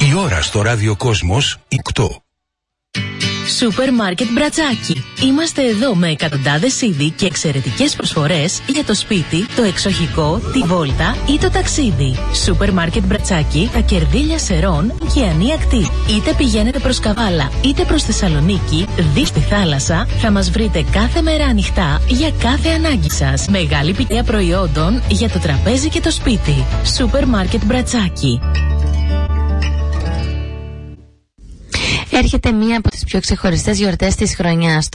Η ώρα στο Ράδιο Κόσμος 8. Σούπερ Μάρκετ Μπρατσάκι. Είμαστε εδώ με εκατοντάδες είδη και εξαιρετικές προσφορές για το σπίτι, το εξοχικό, τη βόλτα ή το ταξίδι. Σούπερ Μάρκετ Μπρατσάκι, τα κερδίλια Σερών και ανίακτη. Είτε πηγαίνετε προς Καβάλα είτε προς Θεσσαλονίκη, δίπλα στη θάλασσα, θα μας βρείτε κάθε μέρα ανοιχτά για κάθε ανάγκη σας. Μεγάλη ποικιλία προϊόντων για το τραπέζι και το σπίτι. Σούπερ Μάρκετ Μπρατσάκι. Έρχεται μία από τις πιο ξεχωριστές γιορτές της χρονιάς.